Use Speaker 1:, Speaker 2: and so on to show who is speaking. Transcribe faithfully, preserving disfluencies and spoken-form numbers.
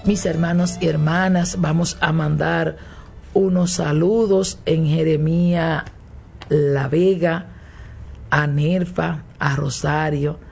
Speaker 1: Mis hermanos y hermanas, vamos a mandar unos saludos en Jeremías La Vega, a Nerfa, a Rosario,